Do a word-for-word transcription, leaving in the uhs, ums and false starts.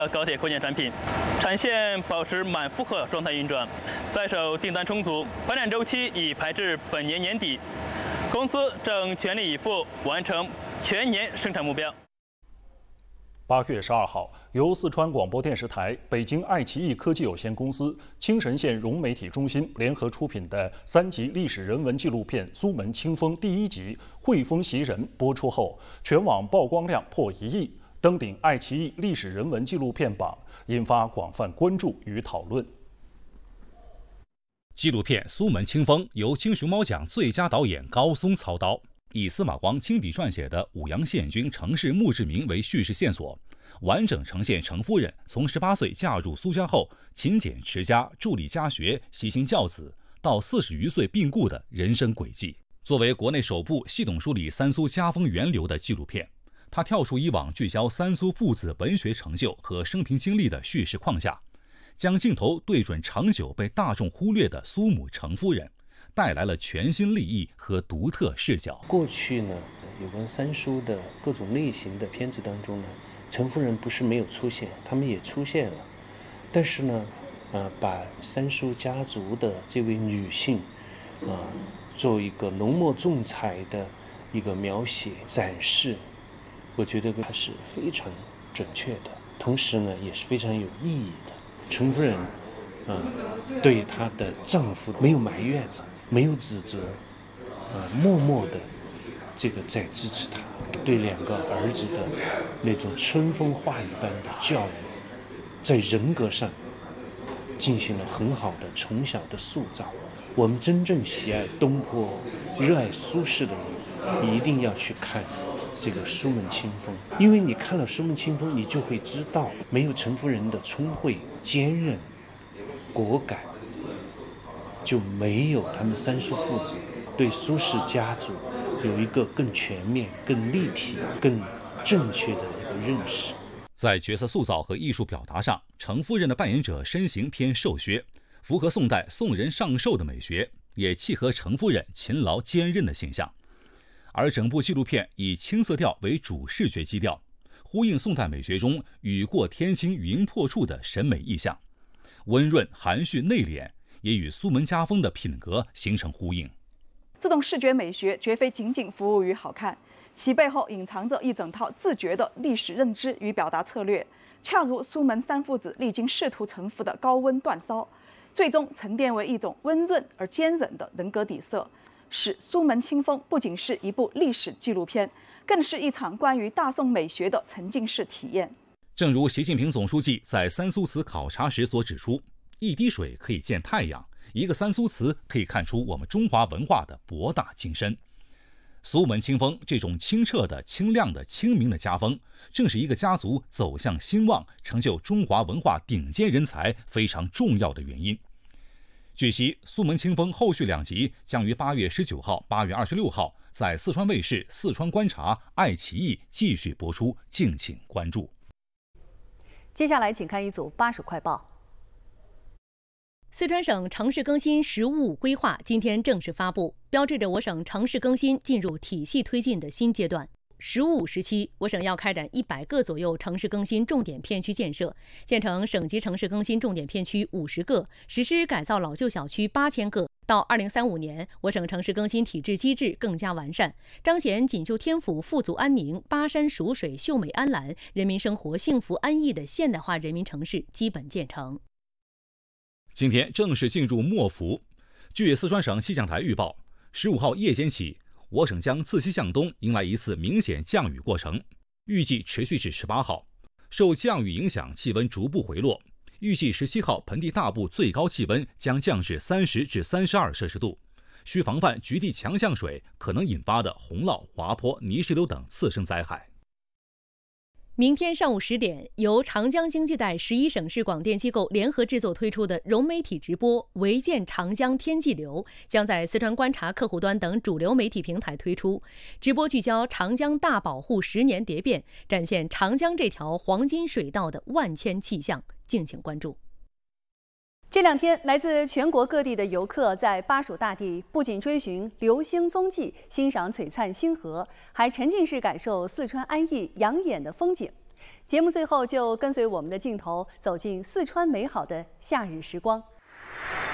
高铁扩建产品，产线保持满负荷状态运转，在手订单充足，发展周期已排至本年年底。公司正全力以赴完成全年生产目标。 八月十二号，由四川广播电视台、北京爱奇艺科技有限公司、青神县融媒体中心联合出品的三集历史人文纪录片《苏门清风》第一集《汇丰袭人》播出后，全网曝光量破一亿，登顶爱奇艺历史人文纪录片榜，引发广泛关注与讨论。 纪录片《苏门清风》由金熊猫奖最佳导演高松操刀，以司马光亲笔撰写的武阳县君程氏墓志铭为叙事线索，完整呈现程夫人从十八岁嫁入苏家后勤俭持家、助力家学、悉心教子，到四十余岁病故的人生轨迹。作为国内首部系统梳理三苏家风源流的纪录片，它跳出以往聚焦三苏父子文学成就和生平经历的叙事框架，将镜头对准长久被大众忽略的苏母程夫人，带来了全新立意和独特视角。 过去呢，有关三苏的各种类型的片子当中呢，程夫人不是没有出现，他们也出现了，但是呢，呃，把三苏家族的这位女性，啊、呃，做一个浓墨重彩的一个描写展示，我觉得它是非常准确的，同时呢，也是非常有意义的。程夫人，嗯、呃，对她的丈夫没有埋怨，没有指责，呃，默默的这个在支持他，对两个儿子的那种春风化雨般的教育，在人格上进行了很好的从小的塑造。我们真正喜爱东坡、热爱苏轼的人，一定要去看这个《苏门清风》，因为你看了《苏门清风》，你就会知道，没有程夫人的聪慧、坚韧、果敢，就没有他们三叔父子对苏轼家族有一个更全面、更立体、更正确的一个认识。 在角色塑造和艺术表达上，程夫人的扮演者身形偏瘦削，符合宋代宋人上寿的美学，也契合程夫人勤劳坚韧的形象。而整部纪录片以青色调为主视觉基调，呼应宋代美学中雨过天晴云破处的审美意象，温润含蓄内敛，也与苏门家风的品格形成呼应。 这种视觉美学绝非仅仅服务于好看，其背后隐藏着一整套自觉的历史认知与表达策略，恰如苏门三父子历经仕途沉浮的高温煅烧，最终沉淀为一种温润而坚韧的人格底色，使《苏门清风》不仅是一部历史纪录片，更是一场关于大宋美学的沉浸式体验。 正如习近平总书记在三苏祠考察时所指出，一滴水可以见太阳，一个三苏祠可以看出我们中华文化的博大精深。苏门清风这种清澈的、清亮的、清明的家风，正是一个家族走向兴旺、成就中华文化顶尖人才非常重要的原因。据悉，《苏门清风》后续两集将于八月十九号、八月二十六号在四川卫视、四川观察、爱奇艺继续播出，敬请关注。 接下来，请看一组巴蜀快报。 四川省城市更新“十五五”规划今天正式发布，标志着我省城市更新进入体系推进的新阶段。“十五五”时期，我省要开展一百个左右城市更新重点片区建设，建成省级城市更新重点片区五十个，实施改造老旧小区八千个。到二零三五年，我省城市更新体制机制更加完善，彰显锦绣天府、富足安宁、巴山蜀水、秀美安澜，人民生活幸福安逸的现代化人民城市基本建成。 今天正式进入末伏。据四川省气象台预报，十五号夜间起，我省将自西向东迎来一次明显降雨过程，预计持续至十八号。受降雨影响，气温逐步回落，预计十七号盆地大部最高气温将降至三十至三十二摄氏度，需防范局地强降水可能引发的洪涝、滑坡、泥石流等次生灾害。 明天上午十点，由长江经济带十一省市广电机构联合制作推出的融媒体直播《唯见长江天际流》将在四川观察客户端等主流媒体平台推出。直播聚焦长江大保护十年蝶变，展现长江这条黄金水道的万千气象，敬请关注。 这两天，来自全国各地的游客在巴蜀大地不仅追寻流星踪迹、欣赏璀璨星河，还沉浸式感受四川安逸养眼的风景。 节目最后就跟随我们的镜头走进四川美好的夏日时光，